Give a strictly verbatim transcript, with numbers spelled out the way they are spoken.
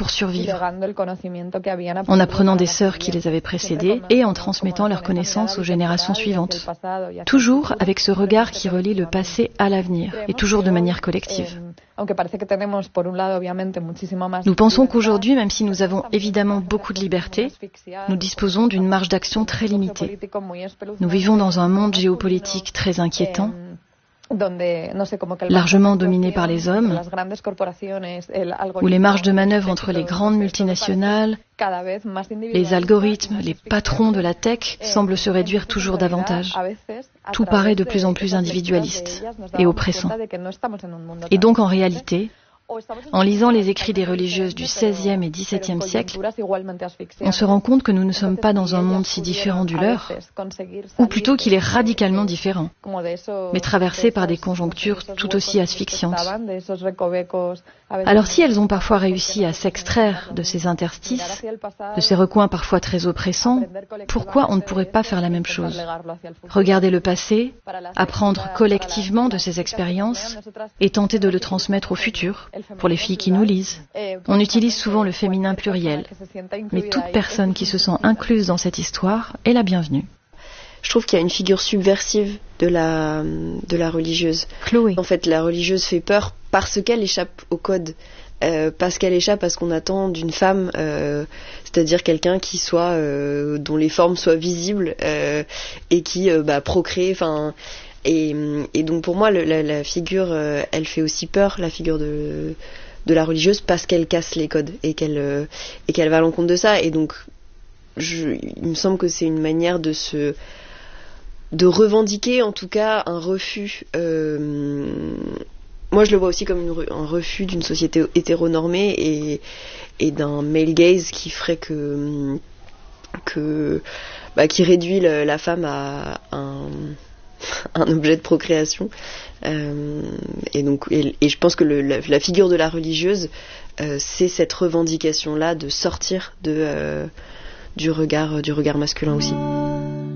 pour survivre, en apprenant des sœurs qui les avaient précédées et en transmettant leurs connaissances aux générations suivantes. Toujours avec ce regard qui relie le passé à l'avenir, et toujours de manière collective. Nous pensons qu'aujourd'hui, même si nous avons évidemment beaucoup de liberté, nous disposons d'une marge d'action très limitée. Nous vivons dans un monde géopolitique très inquiétant, largement dominé par les hommes, où les marges de manœuvre entre les grandes multinationales, les algorithmes, les patrons de la tech semblent se réduire toujours davantage. Tout paraît de plus en plus individualiste et oppressant. Et donc en réalité, en lisant les écrits des religieuses du seizième et dix-septième siècle, on se rend compte que nous ne sommes pas dans un monde si différent du leur, ou plutôt qu'il est radicalement différent, mais traversé par des conjonctures tout aussi asphyxiantes. Alors si elles ont parfois réussi à s'extraire de ces interstices, de ces recoins parfois très oppressants, pourquoi on ne pourrait pas faire la même chose? Regarder le passé, apprendre collectivement de ces expériences et tenter de le transmettre au futur, pour les filles qui nous lisent. On utilise souvent le féminin pluriel, mais toute personne qui se sent incluse dans cette histoire est la bienvenue. Je trouve qu'il y a une figure subversive de la, de la religieuse. Chloé. En fait, la religieuse fait peur parce qu'elle échappe au code. Euh, parce qu'elle échappe à ce qu'on attend d'une femme, euh, c'est-à-dire quelqu'un qui soit, euh, dont les formes soient visibles euh, et qui euh, bah, procrée. Enfin, et, et donc pour moi, le, la, la figure, euh, elle fait aussi peur, la figure de de la religieuse, parce qu'elle casse les codes et qu'elle euh, et qu'elle va à l'encontre de ça. Et donc, je, il me semble que c'est une manière de se de revendiquer en tout cas un refus. Euh, moi je le vois aussi comme une, un refus d'une société hétéronormée et, et d'un male gaze qui ferait que, que bah, qui réduit le, la femme à un, un objet de procréation. Euh, et donc et, et je pense que le, la, la figure de la religieuse euh, c'est cette revendication là de sortir de, euh, du regard du regard masculin aussi.